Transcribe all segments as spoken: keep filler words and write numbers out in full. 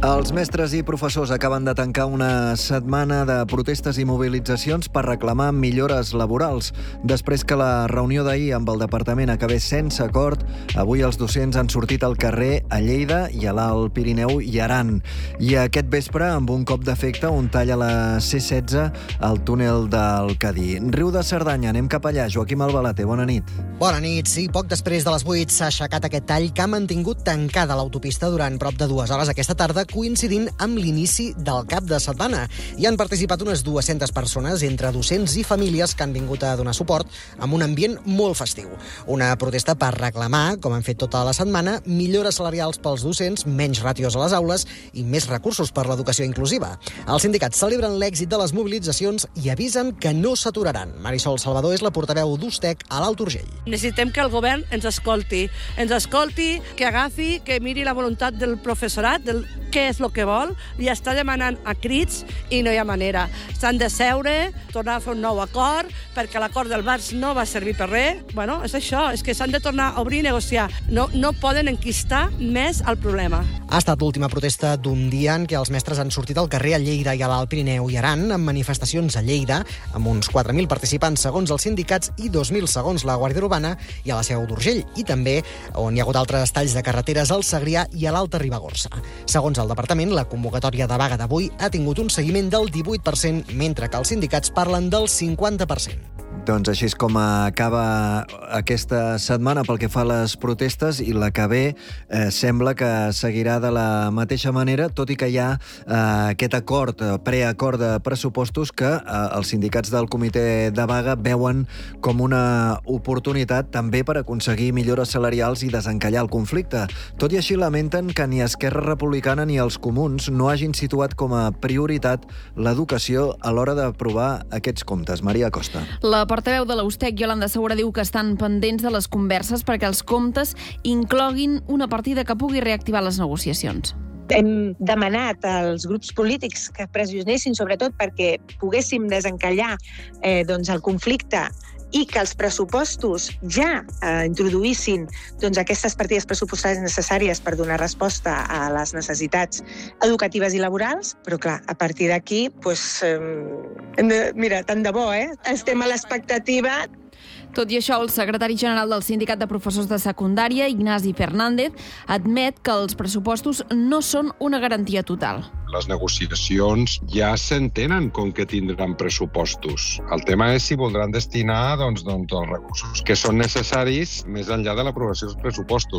Els mestres i professors acaben de tancar una setmana de protestes i mobilitzacions per reclamar millores laborals. Després que la reunió d'ahir amb el departament acabés sense acord, avui els docents han sortit al carrer a Lleida i a l'Alt Pirineu i Aran. I aquest vespre, amb un cop d'efecte, un tall a la C setze al túnel del Cadí. Riu de Cerdanya, anem cap allà. Joaquim Albalate, bona nit. Bona nit, sí. Poc després de les vuit s'ha aixecat aquest tall que ha mantingut tancada l'autopista durant prop de dues hores aquesta tarda, coincidint amb l'inici del cap de setmana. Hi han participat unes dues-centes persones, entre docents i famílies, que han vingut a donar suport amb un ambient molt festiu. Una protesta per reclamar, com han fet tota la setmana, millores salarials pels docents, menys ràtios a les aules i més recursos per l'educació inclusiva. Els sindicats celebren l'èxit de les mobilitzacions i avisen que no s'aturaran. Marisol Salvador és la portaveu d'U S T E C a l'Alt Urgell. Necessitem que el govern ens escolti, ens escolti, que agafi, que miri la voluntat del professorat, del què és el que vol, i està demanant a crits i no hi ha manera. S'han de seure, tornar a fer un nou acord, perquè l'acord del març no va servir per res. Bueno, és això, és que s'han de tornar a obrir i negociar. No, no poden enquistar més el problema. Ha estat l'última protesta d'un dia en què els mestres han sortit al carrer a Lleida i a l'Alt Pirineu i Aran, amb manifestacions a Lleida, amb uns quatre mil participants segons els sindicats i dos mil segons la Guàrdia Urbana, i a la Seu d'Urgell, i també on hi ha hagut altres talls de carreteres al Segrià i a l'Alta Ribagorça. Segons el departament, la convocatòria de vaga d'avui ha tingut un seguiment del divuit per cent, mentre que els sindicats parlen del cinquanta per cent. Doncs així és com acaba aquesta setmana pel que fa a les protestes, i la que ve eh, sembla que seguirà de la mateixa manera, tot i que hi ha eh, aquest acord, preacord de pressupostos que eh, els sindicats del comitè de vaga veuen com una oportunitat també per aconseguir millores salarials i desencallar el conflicte. Tot i així lamenten que ni Esquerra Republicana ni els comuns no hagin situat com a prioritat l'educació a l'hora d'aprovar aquests comptes. Maria Costa. La portaveu de la U S T E C, Iolanda Segura, diu que estan pendents de les converses perquè els comptes incloguin una partida que pugui reactivar les negociacions. Hem demanat als grups polítics que pressionessin, sobretot perquè poguéssim desencallar eh, doncs el conflicte i que els pressupostos ja eh, introduïssin doncs, aquestes partides pressupostàries necessàries per donar resposta a les necessitats educatives i laborals, però clar, a partir d'aquí, doncs, eh, hem de, mira, tant de bo, eh? Estem a l'expectativa. Tot i això, el secretari general del Sindicat de Professors de Secundària, Ignasi Fernández, admet que els pressupostos no són una garantia total. Les negociacions ja s'entenen com que tindran pressupostos. El tema és si voldran destinar doncs, doncs, els recursos que són necessaris més enllà de l'aprovació dels pressupostos.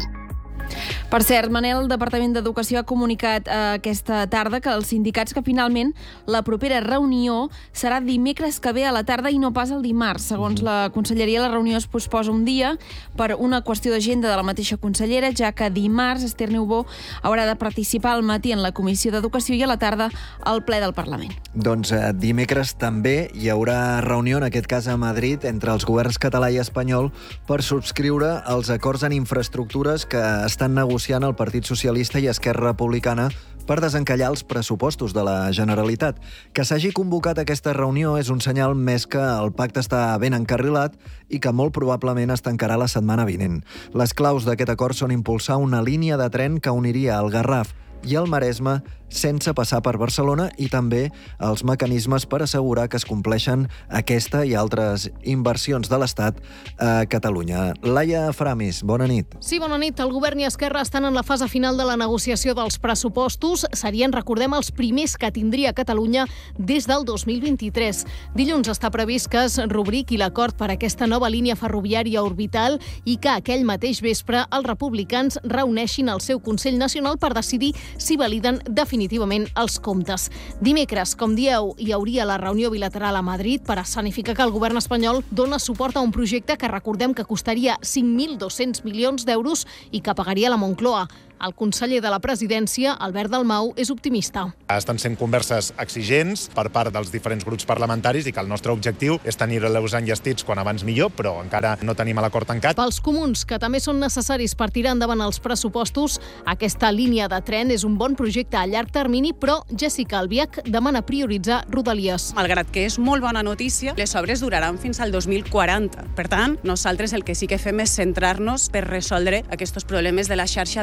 Per cert, Manel, el Departament d'Educació ha comunicat eh, aquesta tarda que els sindicats que finalment la propera reunió serà dimecres que ve a la tarda i no pas el dimarts. Segons la conselleria, la reunió es posposa un dia per una qüestió d'agenda de la mateixa consellera, ja que dimarts Esther Niubó haurà de participar al matí en la Comissió d'Educació i a la tarda al ple del Parlament. Doncs eh, dimecres també hi haurà reunió, en aquest cas a Madrid, entre els governs català i espanyol per subscriure els acords en infraestructures que estan negociant el Partit Socialista i Esquerra Republicana per desencallar els pressupostos de la Generalitat. Que s'hagi convocat aquesta reunió és un senyal més que el pacte està ben encarrilat i que molt probablement es tancarà la setmana vinent. Les claus d'aquest acord són impulsar una línia de tren que uniria el Garraf i el Maresme sense passar per Barcelona, i també els mecanismes per assegurar que es compleixen aquesta i altres inversions de l'Estat a Catalunya. Laia Framis, bona nit. Sí, bona nit. El govern i Esquerra estan en la fase final de la negociació dels pressupostos. Serien, recordem, els primers que tindria Catalunya des del dos mil vint-i-tres. Dilluns està previst que es rubriqui l'acord per a aquesta nova línia ferroviària orbital i que aquell mateix vespre els republicans reuneixin el seu Consell Nacional per decidir si validen definitivament els comptes. Dimecres, com dieu, hi hauria la reunió bilateral a Madrid per escenificar que el govern espanyol dona suport a un projecte que recordem que costaria cinc mil dos-cents milions d'euros i que pagaria la Moncloa. El conseller de la presidència, Albert Dalmau, és optimista. Estan sent converses exigents per part dels diferents grups parlamentaris i que el nostre objectiu és tenir-los enllestits quan abans millor, però encara no tenim l'acord tancat. Pels comuns, que també són necessaris per tirar endavant els pressupostos, aquesta línia de tren és un bon projecte a llarg termini, però Jessica Albiach demana prioritzar Rodalies. Malgrat que és molt bona notícia, les obres duraran fins al dos mil quaranta. Per tant, nosaltres el que sí que fem és centrar-nos per resoldre aquests problemes de la xarxa de Rodalies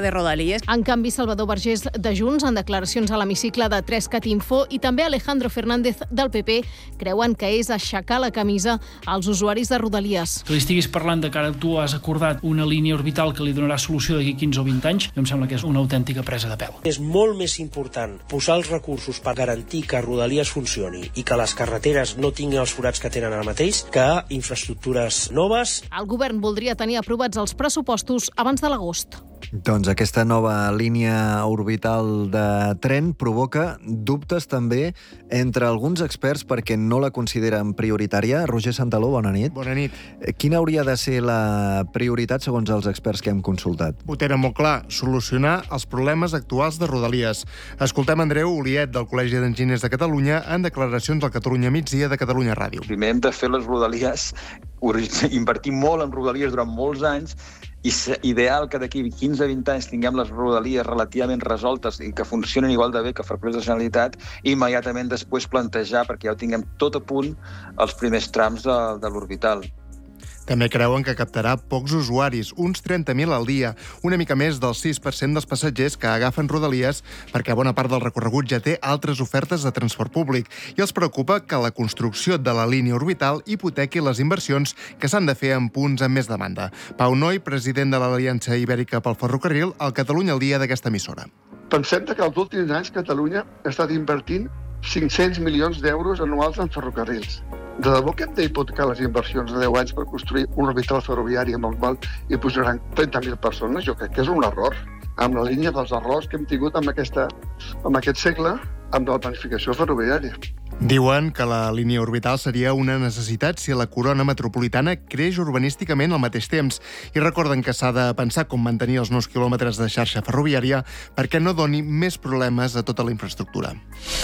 Rodalies. En canvi, Salvador Vergés de Junts, en declaracions a l'hemicicle de Trescat Info, i també Alejandro Fernández del P P, creuen que és aixecar la camisa als usuaris de Rodalies. Que li estiguis parlant de que ara tu has acordat una línia orbital que li donarà solució d'aquí quinze o vint anys, em sembla que és una autèntica presa de pèl. És molt més important posar els recursos per garantir que Rodalies funcioni i que les carreteres no tinguin els forats que tenen ara mateix que infraestructures noves. El govern voldria tenir aprovats els pressupostos abans de l'agost. Doncs aquesta nova línia orbital de tren provoca dubtes també entre alguns experts perquè no la consideren prioritària. Roger Santaló, bona nit. Bona nit. Quina hauria de ser la prioritat segons els experts que hem consultat? Ho tenen molt clar, solucionar els problemes actuals de Rodalies. Escoltem Andreu Oliet, del Col·legi d'Enginyers de Catalunya, en declaracions al Catalunya Migdia de Catalunya Ràdio. Primer hem de fer les Rodalies, invertir molt en Rodalies durant molts anys, i és ideal que d'aquí quinze a vint anys tinguem les Rodalies relativament resoltes i que funcionin igual de bé que ferrocarrils de Generalitat, i immediatament després plantejar, perquè ja ho tinguem tot a punt, els primers trams de, de l'orbital. També creuen que captarà pocs usuaris, uns trenta mil al dia, una mica més del sis per cent dels passatgers que agafen Rodalies, perquè bona part del recorregut ja té altres ofertes de transport públic, i els preocupa que la construcció de la línia orbital hipotequi les inversions que s'han de fer en punts amb més demanda. Pau Noi, president de l'Aliança Ibèrica pel Ferrocarril, al Catalunya al dia d'aquesta emissora. Pensem que els últims anys Catalunya ha estat invertint cinc-cents milions d'euros anuals en ferrocarrils. De debò que hem d'hipotecar les inversions de deu anys per construir un orbital ferroviari amb el qual hi posaran trenta mil persones? Jo crec que és un error. Amb la línia dels errors que hem tingut amb, aquesta, amb aquest segle, amb la planificació ferroviària. Diuen que la línia orbital seria una necessitat si la corona metropolitana creix urbanísticament al mateix temps, i recorden que s'ha de pensar com mantenir els nous quilòmetres de xarxa ferroviària perquè no doni més problemes a tota la infraestructura.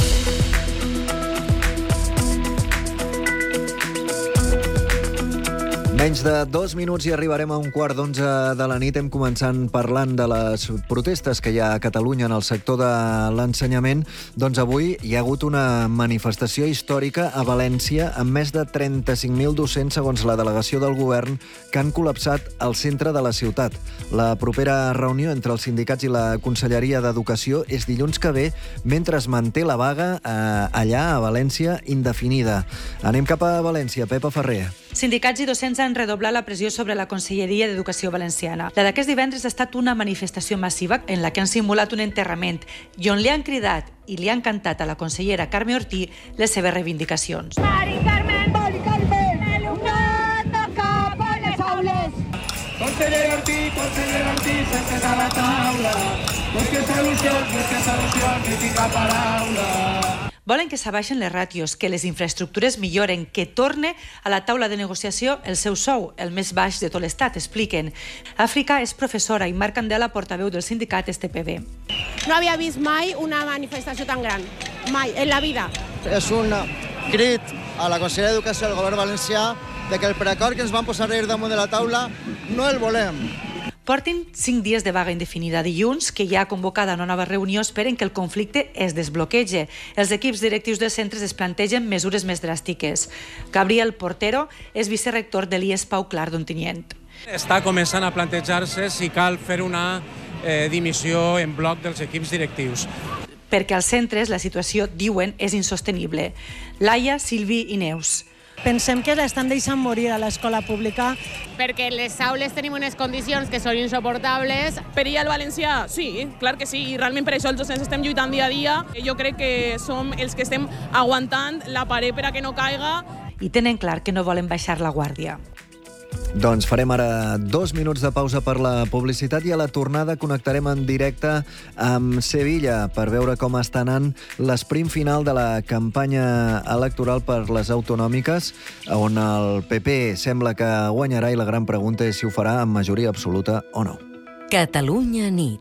Menys de dos minuts i arribarem a un quart d'onze de la nit. Hem començat parlant de les protestes que hi ha a Catalunya en el sector de l'ensenyament. Doncs avui hi ha hagut una manifestació històrica a València amb més de trenta-cinc mil docents, segons la delegació del govern, que han col·lapsat el centre de la ciutat. La propera reunió entre els sindicats i la Conselleria d'Educació és dilluns que ve, mentre es manté la vaga eh, allà a València indefinida. Anem cap a València. Pepa Ferrer. Sindicats i docents han redoblat la pressió sobre la Conselleria d'Educació valenciana. La d'aquest divendres ha estat una manifestació massiva en la que han simulat un enterrament i on li han cridat i li han cantat a la consellera Carme Ortí les seves reivindicacions. Mari Carmen! Mari Carmen! Alumnat de cap a les aules! Consellera Ortí, consellera Ortí, sentes a la taula. Busque solucions, busque solucions i fica paraula. Volen que s'abaixen les ràtios, que les infraestructures milloren, que torne a la taula de negociació el seu sou, el més baix de tot l'estat, expliquen. Àfrica és professora i Marc Candela, portaveu del sindicat S T P B. No havia vist mai una manifestació tan gran, mai, en la vida. És un crit a la Conselleria d'Educació del govern valencià de que el preacord que ens van posar ahir damunt de la taula no el volem. Portin cinc dies de vaga indefinida. Dilluns, que ja ha convocada una nova reunió, esperen que el conflicte es desbloquege. Els equips directius de centres es plantegen mesures més dràstiques. Gabriel Portero és vicerector de l'I E S Pau Clar d'Ontinyent. Està començant a plantejar-se si cal fer una eh, dimissió en bloc dels equips directius. Perquè als centres la situació, diuen, és insostenible. Laia, Silvi i Neus. Pensem que l'estan deixant morir a l'escola pública. Perquè en les aules tenim unes condicions que són insuportables. Perill al valencià? Sí, clar que sí. I realment per això els docents estem lluitant dia a dia. Jo crec que som els que estem aguantant la paret per a que no caiga. I tenen clar que no volen baixar la guàrdia. Doncs farem ara dos minuts de pausa per la publicitat i a la tornada connectarem en directe amb Sevilla per veure com està anant l'esprint final de la campanya electoral per les autonòmiques, on el P P sembla que guanyarà i la gran pregunta és si ho farà amb majoria absoluta o no. Catalunya nit.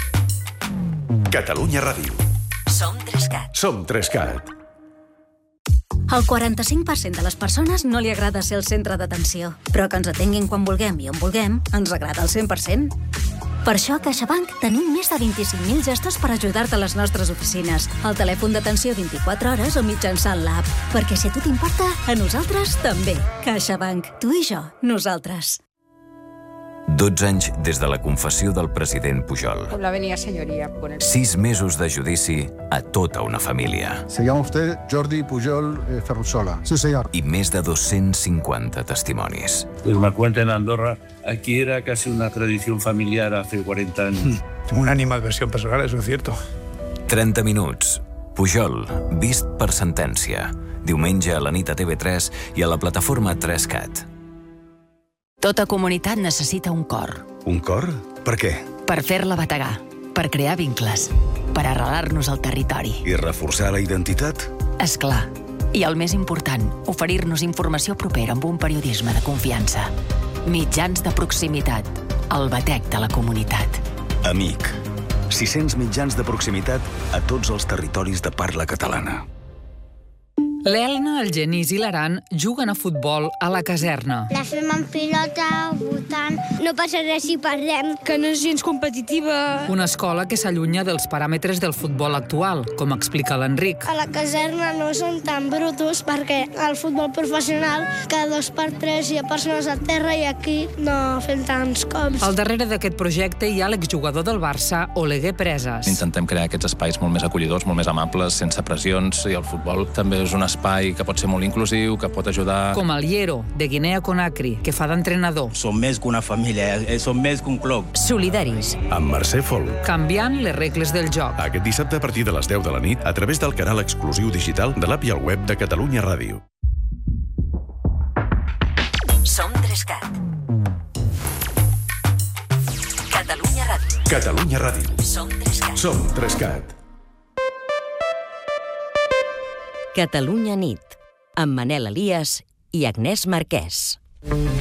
Catalunya Ràdio. Som Trescat. Som Trescat. Al quaranta-cinc per cent de les persones no li agrada ser el centre d'atenció, però que ens atenguin quan vulguem i on vulguem ens agrada al cent per cent. Per això a CaixaBank tenim més de vint-i-cinc mil gestos per ajudar-te a les nostres oficines, al telèfon d'atenció vint-i-quatre hores o mitjançant l'app. Perquè si a tu t'importa, a nosaltres també. CaixaBank. Tu i jo. Nosaltres. dotze anys des de la confessió del president Pujol. La venia senyoria. Sis mesos de judici a tota una família. Se llama usted Jordi Pujol eh, Ferrusola. Sí, señor. I més de dos-cents cinquanta testimonis. Pues me cuenta en Andorra, aquí era casi una tradición familiar hace cuarenta años. Tengo una animadversión personal, eso es cierto. trenta minuts. Pujol, vist per sentència. Diumenge a la nit a T V tres i a la plataforma tres cat. Tota comunitat necessita un cor. Un cor? Per què? Per fer-la bategar, per crear vincles, per arrelar-nos al territori. I reforçar la identitat? És clar. I el més important, oferir-nos informació propera amb un periodisme de confiança. Mitjans de proximitat. El batec de la comunitat. Amic. sis-cents mitjans de proximitat a tots els territoris de parla catalana. L'Elna, el Genís i l'Aran juguen a futbol a la caserna. La fem en pilota, votant. No passa res si perdem. Que no és gens competitiva. Una escola que s'allunya dels paràmetres del futbol actual, com explica l'Enric. A la caserna no són tan brutos perquè al futbol professional cada dos per tres hi ha persones a terra i aquí no fem tants cops. Al darrere d'aquest projecte hi ha l'exjugador del Barça, Oleguer Preses. Intentem crear aquests espais molt més acollidors, molt més amables, sense pressions, i el futbol també és un espai que pot ser molt inclusiu, que pot ajudar... Com el Hiero, de Guinea Conakry, que fa d'entrenador. Som més que una família, som més que un club. Solidaris. Amb Mercè Folk. Canviant les regles del joc. Aquest dissabte a partir de les deu de la nit a través del canal exclusiu digital de l'app i el web de Catalunya Ràdio. Som tres cat. Catalunya Ràdio. Catalunya Ràdio. Som tres cat. Som tres cat. Catalunya nit, amb Manel Elias i Agnès Marquès.